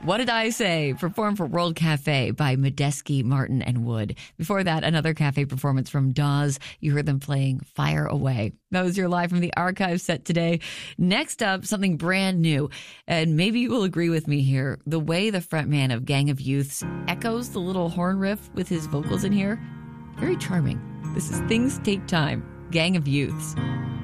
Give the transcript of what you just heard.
What Did I Say? Performed for World Cafe by Medeski, Martin, and Wood. Before that, another cafe performance from Dawes. You heard them playing Fire Away. That was your Live from the Archive set today. Next up, something brand new. And maybe you will agree with me here. The way the frontman of Gang of Youths echoes the little horn riff with his vocals in here, very charming. This is Things Take Time, Gang of Youths.